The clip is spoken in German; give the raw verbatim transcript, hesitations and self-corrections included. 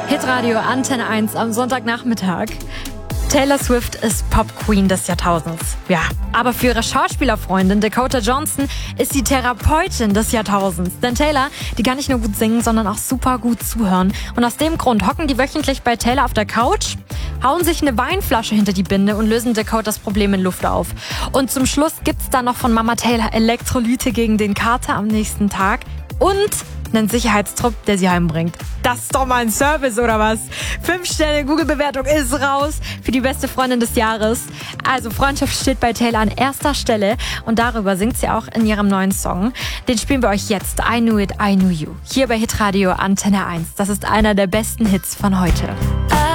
Hitradio Antenne eins am Sonntagnachmittag. Taylor Swift ist Pop-Queen des Jahrtausends. Ja, aber für ihre Schauspielerfreundin Dakota Johnson ist sie Therapeutin des Jahrtausends. Denn Taylor, die kann nicht nur gut singen, sondern auch super gut zuhören. Und aus dem Grund hocken die wöchentlich bei Taylor auf der Couch, hauen sich eine Weinflasche hinter die Binde und lösen Dakotas Problem in Luft auf. Und zum Schluss gibt's dann noch von Mama Taylor Elektrolyte gegen den Kater am nächsten Tag und einen Sicherheitstrupp, der sie heimbringt. Das ist doch mal ein Service, oder was? Fünf Sterne Google-Bewertung ist raus für die beste Freundin des Jahres. Also Freundschaft steht bei Taylor an erster Stelle und darüber singt sie auch in ihrem neuen Song. Den spielen wir euch jetzt. I Knew It, I Knew You. Hier bei Hitradio Antenne eins. Das ist einer der besten Hits von heute.